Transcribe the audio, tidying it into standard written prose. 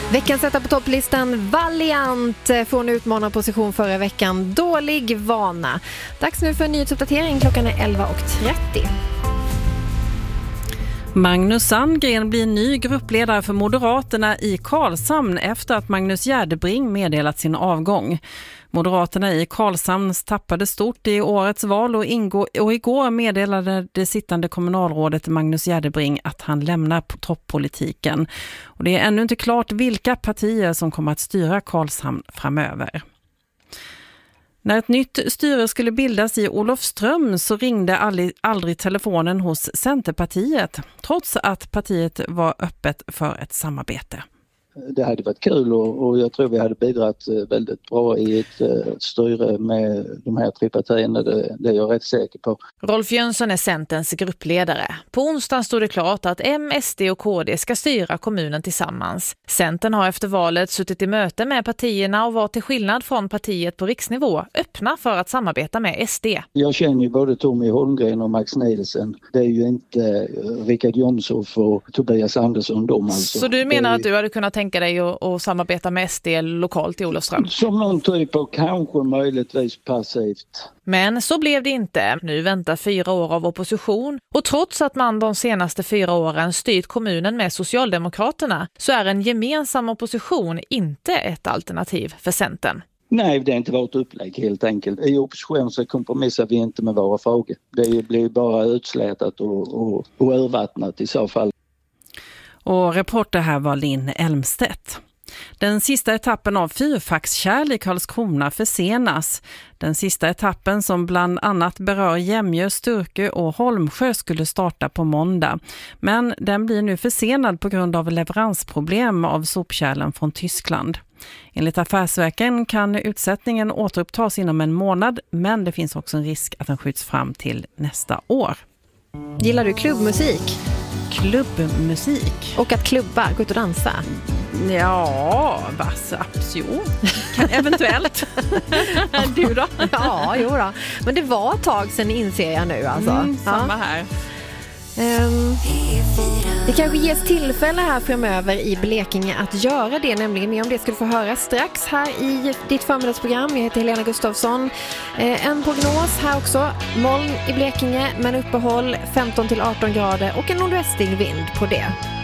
Veckans etta på topplistan, Valiant från utmanarposition förra veckan, Dålig vana. Dags nu för en nyhetsuppdatering, klockan är 11:30. Magnus Sandgren blir ny gruppledare för Moderaterna i Karlshamn efter att Magnus Gärdebring meddelat sin avgång. Moderaterna i Karlshamn tappade stort i årets val och igår meddelade det sittande kommunalrådet Magnus Gärdebring att han lämnar toppolitiken. Och det är ännu inte klart vilka partier som kommer att styra Karlshamn framöver. När ett nytt styre skulle bildas i Olofström så ringde aldrig telefonen hos Centerpartiet, trots att partiet var öppet för ett samarbete. Det hade varit kul och jag tror vi hade bidragit väldigt bra i ett styre med de här tre partierna, det är jag rätt säker på. Rolf Jönsson är Centerns gruppledare. På onsdagen stod det klart att M, SD och KD ska styra kommunen tillsammans. Centern har efter valet suttit i möte med partierna och var till skillnad från partiet på riksnivå öppna för att samarbeta med SD. Jag känner ju både Tommy Holmgren och Max Nielsen. Det är ju inte Rickard Jomshof och Tobias Andersson de alltså. Så du menar att du hade kunnat tänka dig att samarbeta med SD lokalt i Olofström? Som någon typ av kanske möjligtvis passivt. Men så blev det inte. Nu väntar 4 år av opposition. Och trots att man de senaste 4 åren styrt kommunen med Socialdemokraterna så är en gemensam opposition inte ett alternativ för Centern. Nej, det är inte vårt upplägg helt enkelt. I opposition så kompromissar vi inte med våra frågor. Det blir bara utslätat och urvattnat i så fall. Och reporter här var Linn Elmstedt. Den sista etappen av fyrfackskärl i Karlskrona försenas. Den sista etappen som bland annat berör Jämjö, Sturkö och Holmsjö skulle starta på måndag. Men den blir nu försenad på grund av leveransproblem av sopkärlen från Tyskland. Enligt Affärsverken kan utsättningen återupptas inom en månad, men det finns också en risk att den skjuts fram till nästa år. Gillar du klubbmusik? Klubbmusik? Och att klubba, gå ut och dansa? Ja, absolut. Eventuellt. Du då? Ja, jo då. Men det var ett tag sedan inser jag nu alltså. Samma här. Det kanske ges tillfälle här framöver i Blekinge att göra det, nämligen mer om det ska du få höra strax här i ditt förmiddagsprogram. Jag heter Helena Gustafsson. En prognos här också, moln i Blekinge men uppehåll 15-18 grader och en nordvästlig vind på det.